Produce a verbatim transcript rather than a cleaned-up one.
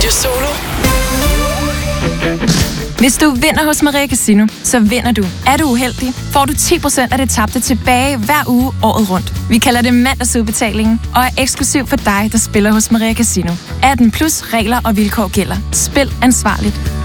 Radio Solo. Hvis du vinder hos Maria Casino, så vinder du. Er du uheldig, får du ti procent af det tabte tilbage hver uge året rundt. Vi kalder det mandagsudbetalingen, og er eksklusiv for dig, der spiller hos Maria Casino. atten plus regler og vilkår gælder. Spil ansvarligt.